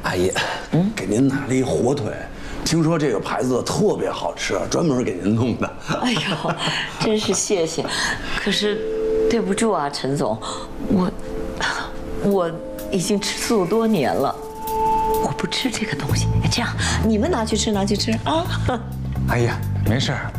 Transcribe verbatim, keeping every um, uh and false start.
阿姨，嗯，给您拿了一火腿，听说这个牌子特别好吃，专门给您弄的。 哎呦，真是谢谢。可是，对不住啊，陈总，我我已经吃素多年了，我不吃这个东西。这样，你们拿去吃，拿去吃啊。 哎呀，没事儿，